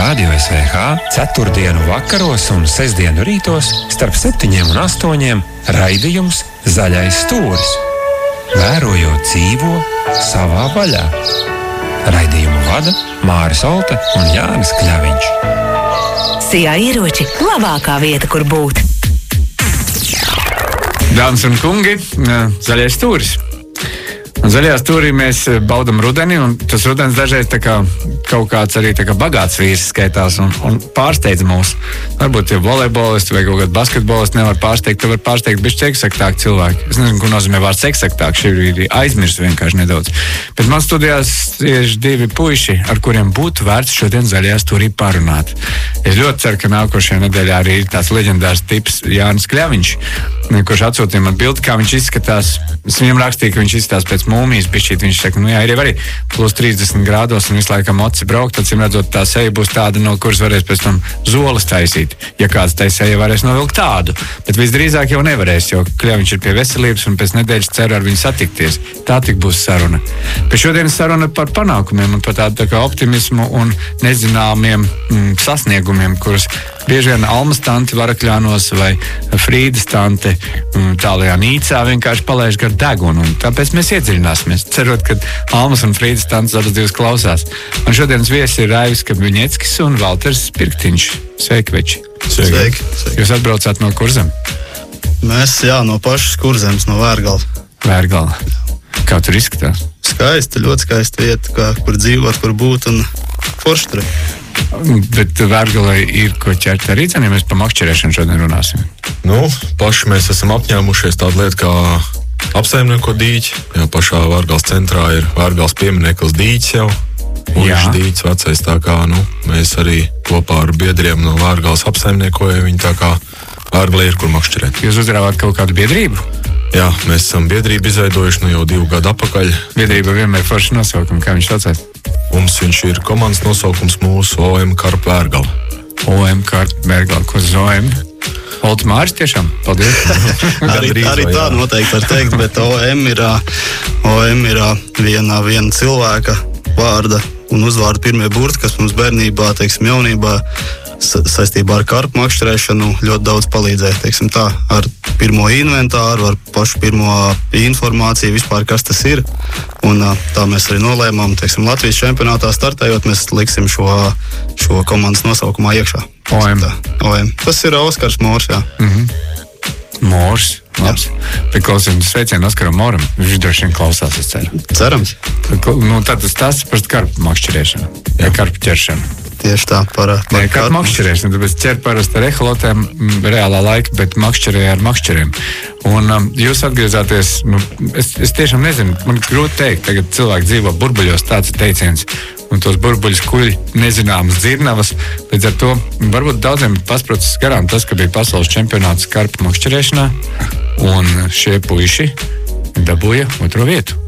Radio SVH ceturtdienu vakaros un sestdienu rītos starp 7 un 8 raidījums Zaļais stūris. Vērojot dzīvo savā vaļā. Raidījumu vada Māris Olta un Jānis Kļaviņš. Sijā ieroči – labākā vieta, kur būt. Dāmas un kungi, Zaļais stūris. Un zaļajā stūrī mēs baudam rudeni, un tas rudens dažreiz tā kā kaut kāds arī tā kā bagāts vīrs skaitās un pārsteidz mūs. Varbūt jau volejbolisti vai kaut kāds basketbolisti nevar pārsteigt, tu var pārsteigt bišķi eksaktāk cilvēki. Es nezinu, ko nozīmē vārds eksaktāk, šī ir aizmirst vienkārši nedaudz. Bet man studijās tieši 2 puiši, ar kuriem būtu vērts šodien zaļajā stūrī parunāt. Es ļoti ceru, ka nākošajā nedēļā arī ir tāds leģendārs tips Jānis Kļaviņš, kurš atsūtīja man bildi, kā viņš izskatās. Es viņam rakstīju, ka viņš izskatās pēc mūmijas bišķīt. Viņš saka, jā, ir arī plus 30 grādos un visu laiku moci braukt, acīm redzot, tā seja būs tāda, no kuras varēs pēc tam zoles taisīt. Ja kāds tai seja varēs novilkt tādu. Bet visdrīzāk jau nevarēs, jo Kļaviņš ir pie veselības un pēc nedēļas ceru ar viņu satikties. Tā tik būs saruna. Pēc šodienas saruna par panākumiem un par tādu tā kā optimismu un nezināmiem sasniegumiem, kurus bieži vien Almas tanti Varakļānos vai Frīdas tante tālajā Nīcā vienkārši palaiž gar degunu. Un tāpēc mēs iedziļināsimies, cerot, ka Almas un Frīdas tantes abas divas klausās. Un šodienas viesi ir Raivis Kabiņeckis un Valters Pirktiņš. Sveiki, veči! Sveiki! Jūs atbraucāt no Kurzem? Mēs, no pašas Kurzemes, no Vērgala. Vērgala. Kā tur izskatās? Skaista, ļoti skaista vieta, kur dzīvot, kur būt un forši tur. Bet Vērgalai ir ko ķert arī, ja mēs par makšķerēšanu šodien runāsim. Paši mēs esam apņēmušies tādu lietu kā apsaimnieko dīķi. Jā, pašā Vērgals centrā ir Vērgals piemineklis dīķis jau. Uļš dīķis vecais, tā kā, mēs arī kopā ar biedriem no Vērgals apsaimniekojam viņu, tā kā Vērgalai ir kur makšķerēt. Jūs uzrāvāt kaut kādu biedrību? Jā, mēs esam biedrību izveidojuši jau 2 gadu atpakaļ. Biedrība vienmēr forši nosaukumi, kā viņš saucās? Viņš ir komandas nosaukums mūsu OM Karp Vērgala. OM Karp Vērgala, ko OM? Olta Māris tiešām? Paldies. arī tā noteikti var teikt, bet OM ir viena cilvēka vārda un uzvārda pirmie burti, kas mums bērnībā, jaunībā, saistībā ar karpu makšķerēšanu ļoti daudz palīdzēja, tā, ar pirmo inventāru, ar pašu pirmo informāciju vispār, kas tas ir. Un tā mēs arī nolēmām, Latvijas čempionātā startējot, mēs liksim šo komandas nosaukumā iekšā. OM. OM. Tas ir Oskars Mors, jā. Mors, labs. Bet klausīsim sveicienu Oskaram Moram. Viņš droši vien klausās, es ceru. Cerams. Tad tas par karpu makšķerēšanu. Ja karpu ķeršanu. Tieši tā, par karpu makšķerēšanu. Tāpēc ķer parasti ar eholotēm reālā laika, bet makšķerēja ar makšķeriem. Un jūs atgriezāties, es tiešām nezinu, man grūti teikt, tagad cilvēki dzīvo burbuļos, tāds teiciens, un tos burbuļus kuļ nezināmas dzirnavas, līdz ar to varbūt daudziem pasprocis garām tas, ka bija pasaules čempionāts karpu makšķerēšanā, un šie puiši dabūja 2. vietu.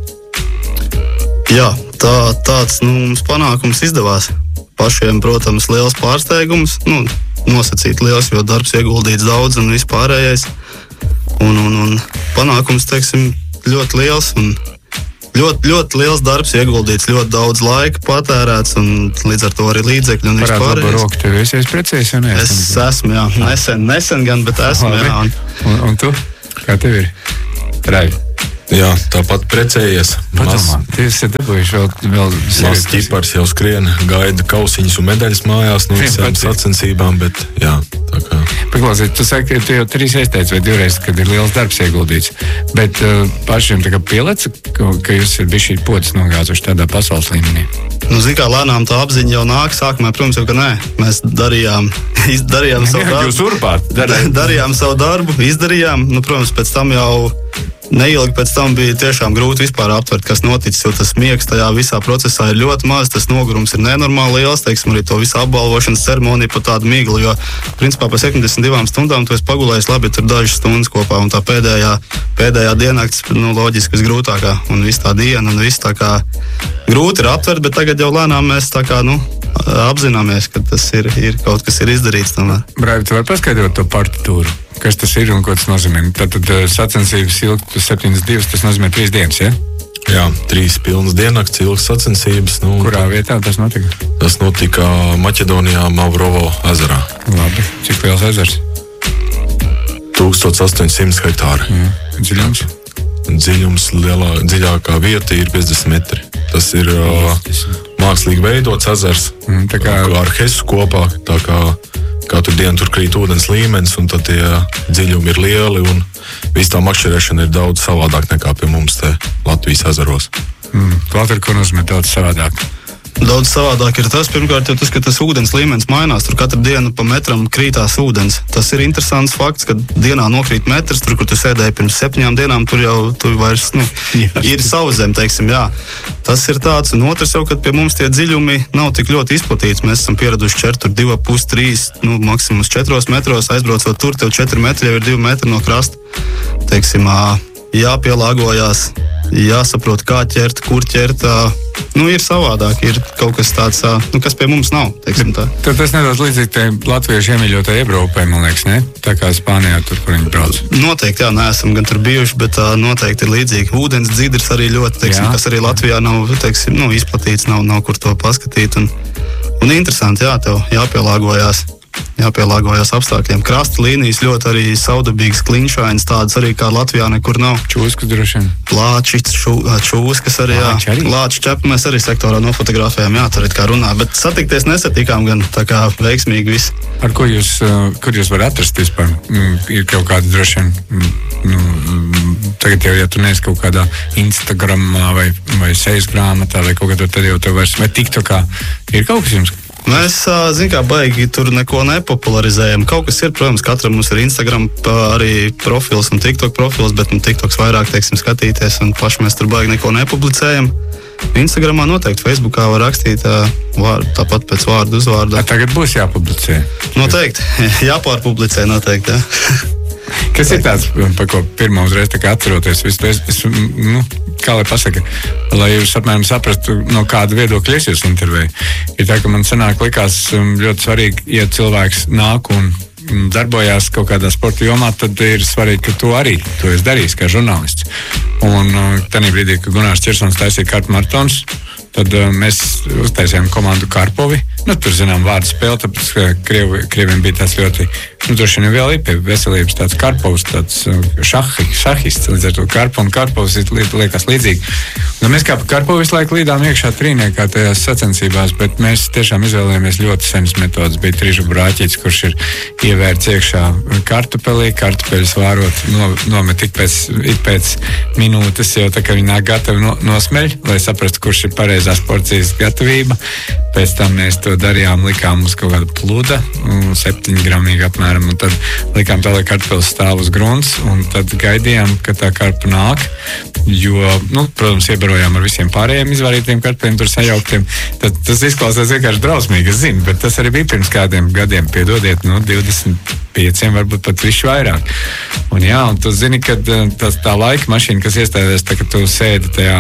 Jā, tāds mums panākums izdevās. Pašiem, protams, liels pārsteigums, nosacīt liels, jo darbs ieguldīts daudz un vispārējais. Un panākums, ļoti liels un ļoti liels darbs ieguldīts, ļoti daudz laika patērēts un līdz ar to arī līdzekļi un vispārējais. Parādu labu roku, tev esi precējis, vai ne? Es esmu, jā. Nesen gan, bet esmu, jā. Un tu? Kā tev ir? Raivi? Jā, tāpat precējies. Padomā, tu esi dabūjuši vēl Mazs ķipars jau skrien, gaida kausiņas un medaļas mājās no visām sacensībām, bet jā, tā kā. Paklausiet, tu saki, ka tu jau 3 reizes teici vai 2 reizes, kad ir liels darbs ieguldīts, bet pašiem tā kā pieleca, ka jūs ir bišķīt podas nogāzuši tādā pasaules līmenī? Kā lēnām tā apziņa jau nāk, sākumā, protams, jau, ka nē. Mēs darījām savu darbu. Jūs urpāt? Darījām savu darbu, izdarījām, protams, pēc tam jau neilgi pēc tam bija tiešām grūti vispār aptvert, kas noticis, jo tas miegs tajā visā procesā ir ļoti maz, tas nogurums ir nenormāli liels, arī to visu apbalvošanas ceremoniju pa tādu miglu, jo principā pa 72 stundām tu esi pagulējis labi, tur dažas stundas kopā, un tā pēdējā diennakts, loģiski visgrūtākā, un viss tā diena, un viss tā kā grūti ir aptvert, bet tagad jau lēnām mēs tā kā, apzināmies, ka tas ir kaut kas ir izdarīts tomēr. Braivi, tu vari paskaidrot to partitūru? Kas tas ir un ko tas nozīmē? Tad sacensības ilgtu 72, tas nozīmē 3 dienas, ja? Jā, 3 pilnas diennakts ilgas sacensības. Kurā vietā tas notika? Tas notika Maķedonijā, Mavrovo ezerā. Labi, cik liels ezers? 1800 hektāri. Dziļums? Dziļums dziļākā vieta ir 50 metri. Tas ir mākslīgi veidots ezers ar Hesu kopā. Tā kā katru dienu tur krīt ūdens līmenis, un tad tie dziļumi ir lieli, un viss tā makšķerēšana ir daudz savādāk nekā pie mums te Latvijas ezeros. Valter, ko nozīmē daudz savādāk? Daudz savādāk ir tas, pirmkārt, tas, ka tas ūdens līmenis mainās. Tur katru dienu pa metram krītās ūdens. Tas ir interesants fakts, ka dienā nokrīt metrs, tur, kur tu sēdēji pirms 7 dienām, tur jau vairs ir sauszem, teiksim, jā. Tas ir tāds, un otrs jau, kad pie mums tie dziļumi nav tik ļoti izplatīts. Mēs esam pieraduši čert tur 2,5, 3, maksimums 4 metros, aizbraucot tur, tev 4 metri jau ir 2 metri no krasta. Teiksim, jāpielāgojās, jāsaprot, kā ķert, kur ķert. Ir savādāk, ir kaut kas tāds, kas pie mums nav, teiksim tā. Tad tas nedaudz līdzīgi tai latviešu iemīļotai Eiropai, man liekas, ne? Tā kā Spānijā tur, kur viņi brauc. Noteikti, jā, neesam gan tur bijuši, bet noteikti ir līdzīgi. Ūdens dzidrs arī ļoti, teiksim, kas arī Latvijā nav, teiksim, izplatīts, nav kur to paskatīt. Un interesanti, jā, tev jāpielāgojās apstākļiem. Krasta līnijas ļoti arī saudabīgas, klinšainas, tādas arī kā Latvijā nekur nav. Čūskas droši vien. Plāči, čūskas arī, jā. Plāči ķepi mēs arī sektorā nofotografējām, jā, tur ir kā runā. Bet satikties nesatikām gan, tā kā veiksmīgi viss. Ar ko kur jūs varat atrast vispār? Ir kaut kāda droši vien, tagad jau, ja tu neesi kaut kādā Instagramā vai sejas grāmatā vai kaut kādā, tad jau tev vairs, vai TikTokā, ir kaut kas jums? Mēs, baigi tur neko nepopularizējam. Kaut kas ir, protams, katram mums ir Instagram arī profils un TikTok profils, bet TikToks vairāk, teiksim, skatīties, un paši mēs tur baigi neko nepublicējam. Instagramā noteikti, Facebookā var rakstīt tāpat pēc vārdu uzvārdu. Tagad būs jāpublicē? Noteikti, jāpārpublicē noteikti, jā. Kas ir tāds, par ko pirmā uzreiz atceroties visu? Kā lai pasaka, lai jūs apmēram saprastu, no kāda viedokļa es jūs intervēju. Ir tā, ka man likās ļoti svarīgi, ja cilvēks nāk un darbojās kaut kādā sporta jomā, tad ir svarīgi, ka tu arī to esi darījis kā žurnālists. Un tajā brīdī, kad Gunārs Čirsons taisīja kartu maratons, tad mēs uztaisījām komandu Karpovi. Tur, zinām, vārdu spēle, tāpēc, ka krieviem bija tāds ļoti, droši vien vēl ir pie veselības tāds Karpovs, tāds šahists, līdz ar to Karpo un Karpovs liekas līdzīgi. Mēs kā pa Karpovu visu laiku līdām iekšā trīniekā tajās sacensībās, bet mēs tiešām izvēlējāmies ļoti senas metodas. Bija trīžu brāķītis, kurš ir ievērts iekšā kartupelī, kartupeļus vārot, nomet ik pēc minūtes, jau tā kā viņi nāk gatavi nosmeļ, lai saprastu, kurš ir pareizās porcijas gatavība. Pēc tam mēs to darījām, likām uz kaut kāda pluda, 7 gramīgi apmēram, un tad likām tā, lai kartupeļs stāv uz grunts, un tad gaidījām, ka tā karpa nāk, jo, protams, iebarojām ar visiem pārējiem izvārītiem kartupeļiem, tur sajauktiem. Tad tas izklausās vienkārši drausmīgi, es zinu, bet tas arī bija pirms kādiem gadiem, piedodiet, 25, varbūt pat višķi vairāk. Un jā, un tu zini, ka tā laika mašīna, kas iestādās, tā, ka tu sēdi tajā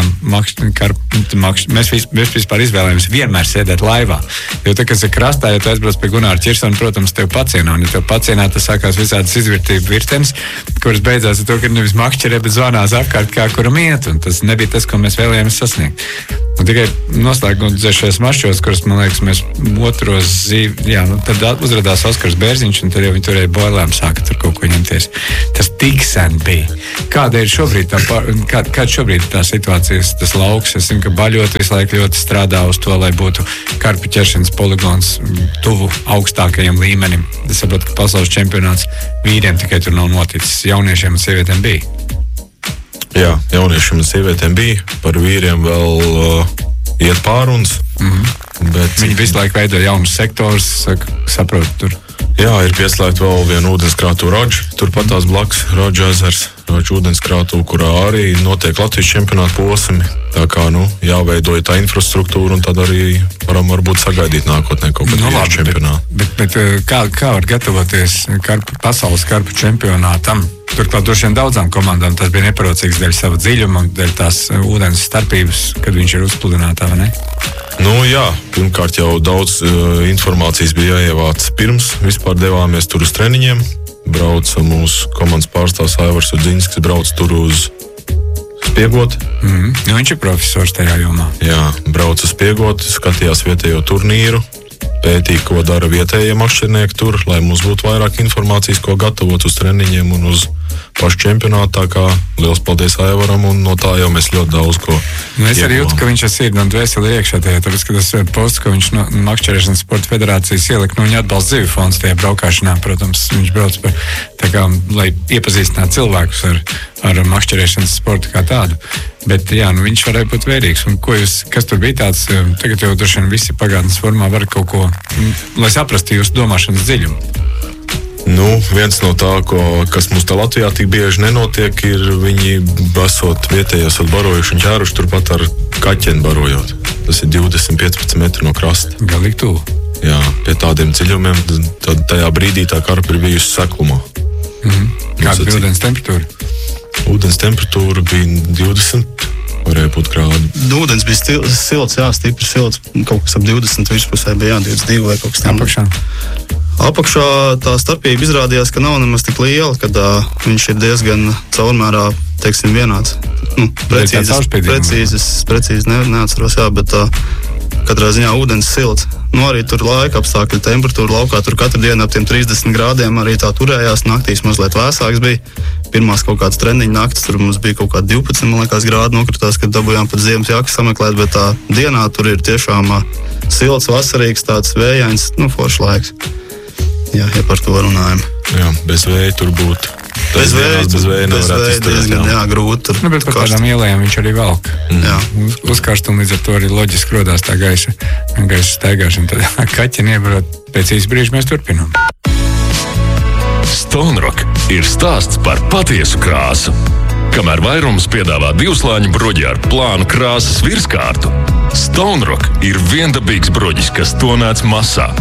mēs vispār izvēlējāmies vienmēr sēdēt laivā. Jo tā, kas ir krastā, ja tu aizbrauc pie Gunāra Čirsona, protams, tev pacienā. Un ja tev pacienā, tas sākās visādas izvirtību virtenes, kuras beidzās ar to, ka nevis makšķerē, bet zvanās apkārt, kā kuram iet. Un tas nebija tas, ko mēs vēlējāmies sasniegt. Un tikai noslēgumdzēšajos mačos, kuras, man liekas, mēs otros tad uzrādās Oskars Bērziņš, un tad jau viņi turēja boilēm, sāka tur kaut ko ņemties. Tas tik sen bija. Kāda ir šobrīd kāda šobrīd tā situācijas, tas lauks? Es zinu, ka baļot visu laiku ļoti strādā uz to, lai būtu karpu ķeršanas poligons tuvu augstākajam līmenim. Es saprotu, ka pasaules čempionāts vīriem tikai tur nav noticis, jauniešiem un sievietēm bija. Jā, jauniešiem un sievietēm bija, par vīriem vēl iet pārunas. Bet viņi visu laiku veido jaunus sektorus, saprotu tur. Jā, ir pieslēgta vēl viena ūdenskrātuve Rodža, turpat tās blakus Rodža ezers, Rodža ūdenskrātuve, kurā arī notiek Latvijas čempionāta posmi. Tā kā, jāveidoja tā infrastruktūra, un tad arī varam varbūt sagaidīt nākotnē kaut kādu čempionātu. Bet kā var gatavoties pasaules karpu čempionātam? Turklāt droši vien daudzām komandām tas bija neparocīgs dēļ sava dziļuma un dēļ tās ūdens starpības, kad viņš ir uzpludinātā, vai ne? Jā, pirmkārt jau daudz informācijas bija jāievāc pirms vispār devāmies tur uz treniņiem. Brauca mūsu komandas pārstāvs Aivars Udziņs, kas brauc tur uz spiegot. Nu, viņš ir profesors tajā jomā. Jā, brauca spiegot, skatījās vietējo turnīru, pētīja, ko dara vietējie makšķernieki tur, lai mums būtu vairāk informācijas, ko gatavot uz treniņiem un uz pašu čempionātu. Tā kā liels paldies Aivaram, un no tā jau mēs ļoti daudz ko Es arī jūtu, ka viņš ir sirdi un dvēseli iekšā tajā, tāpēc, ka tas posts, ko viņš no Makšķerēšanas sporta federācijas ielika, viņa atbalsta zivju fonds tajā braukāšanā, protams, viņš brauc par, tā kā, lai iepazīstinātu cilvēkus ar makšķerēšanas sportu kā tādu. Bet, jā, viņš varēja būt vērīgs. Un kas tur bija tāds, tagad jau droši vien visi pagātnes formā var kaut ko, lai saprastu jūsu domāšanas dziļumu. Viens no tā, kas mums tā Latvijā tik bieži nenotiek, ir viņi basot vietējos barojuši un ķēruši turpat ar kaķeni barojot. Tas ir 20-15 metri no krasta. Galīgi tuvu. Jā, pie tādiem dziļumiem, tad tajā brīdī tā karpa ir bijusi seklumā. Kāda bija ūdens temperatūra? Ūdens temperatūra bija 20, varēja būt grādi. Ūdens bija silts, stipri silts, kaut kas ap 20 virspusē bija, 22 vai kaut kas tam. Apakšā tā starpība izrādījās, ka nav nemaz tik liela, kad viņš ir diezgan caurmērā, teiksim, vienāds. Precīzi neatceros, bet katrā ziņā ūdens silts. Arī tur laika apstākļi, temperatūra laukā, tur katru dienu ap tiem 30 grādiem arī tā turējās, naktīs mazliet vēsāks bija. Pirmās kaut kādas treniņa naktis, tur mums bija kaut kādi 12, man liekas, grādi nokritās, kad dabūjām pat ziemas jakas sameklēt, bet tā dienā tur ir tiešām silts, vasarīgs, tāds vējains, foršs laiks. Jā, ja par to runājam. Jā, bez vēja tur būtu. Bez vēja diezgan grūti. Bet par kādām ielējām viņš arī velk. Uzkarst un līdz ar to arī loģiski rodās tā gaisa staigāšana. Tad kaķeni iebrot, pēc īsa brīža mēs turpinām. Stone Rock ir stāsts par patiesu krāsu. Kamēr vairums piedāvā divslāņu bruģi ar plānu krāsas virskārtu, Stone Rock ir viendabīgs bruģis, kas tonēts masā.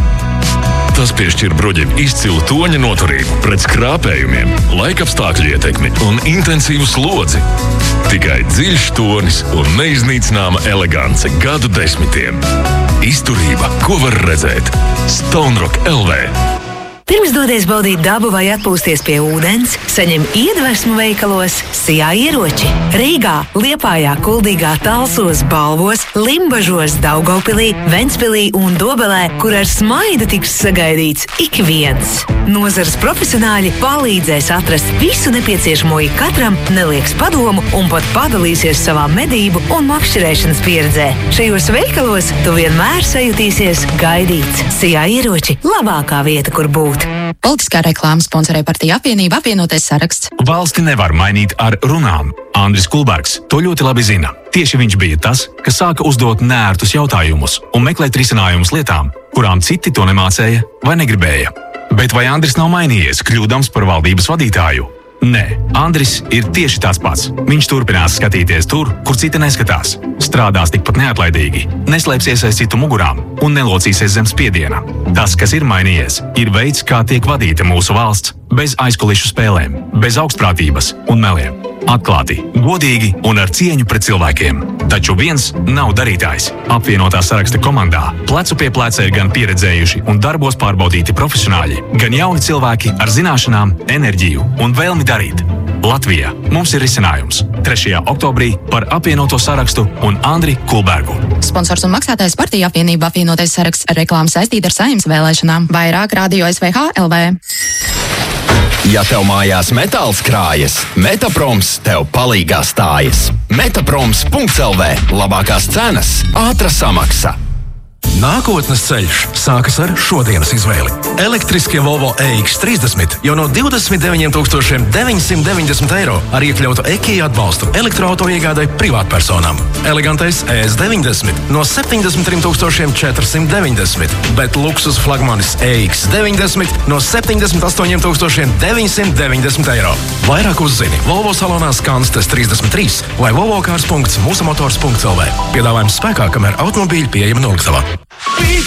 Tas piešķir bruģim izcilu toņa noturību pret skrāpējumiem, laikapstākļu ietekmi un intensīvu slodzi. Tikai dziļš tonis un neiznīcināma elegance gadu desmitiem. Izturība, ko var redzēt. Stone Rock LV. Pirms dodies baudīt dabu vai atpūsties pie ūdens, saņem iedvesmu veikalos Sijā ieroči. Rīgā, Liepājā, Kuldīgā, Talsos, Balvos, Limbažos, Daugavpilī, Ventspilī un Dobelē, kur ar smaidu tiks sagaidīts ik viens. Nozares profesionāļi palīdzēs atrast visu nepieciešamo katram, nelieks padomu un pat padalīsies savā medību un makšķerēšanas pieredzē. Šajos veikalos tu vienmēr sajutīsies gaidīts. Sijā ieroči – labākā vieta, kur būt. Politiskā reklāma sponsorē partija apvienība apvienotais saraksts. Valsti nevar mainīt ar runām. Andris Kulbergs to ļoti labi zina. Tieši viņš bija tas, kas sāka uzdot nērtus jautājumus un meklēt risinājumus lietām, kurām citi to nemācēja vai negribēja. Bet vai Andris nav mainījies, kļūdams par valdības vadītāju? Nē, Andris ir tieši tāds pats. Viņš turpinās skatīties tur, kur citi neskatās. Strādās tikpat neatlaidīgi, neslēpsies aiz citu mugurām un nelocīsies zem spiediena. Tas, kas ir mainījies, ir veids, kā tiek vadīta mūsu valsts, bez aizkulišu spēlēm, bez augstprātības un meliem. Atklāti, godīgi un ar cieņu pret cilvēkiem. Taču viens nav darītājs. Apvienotā saraksta komandā plecu pie pleca ir gan pieredzējuši un darbos pārbaudīti profesionāļi, gan jauni cilvēki ar zināšanām, enerģiju un vēlmi darīt. Latvijā mums ir risinājums. 3. oktobrī par apvienoto sarakstu un Andri Kulbergu. Sponsors un maksātājs partija apvienība apvienotais saraksts, reklāma saistīta ar Saeimas vēlēšanām. Vairāk radio SVH LV. Ja tev mājās metāls krājas, Metaproms tev palīgā stājas. Metaproms.lv. Labākās cenas, ātra samaksa. Nākotnes ceļš sākas ar šodienas izvēli. Elektriskie Volvo EX30 jau no 29 990 eiro ar iekļautu EKI atbalstu elektroauto iegādai privātpersonām. Elegantais ES90 no 73 490, bet luksus flagmanis EX90 no 78 990 eiro. Vairāk uzzini Volvo salonā Skanstes 33 vai volvocars.musamotors.lv. Piedāvājums spēkā, kamēr automobīļi pieejami noliktavā.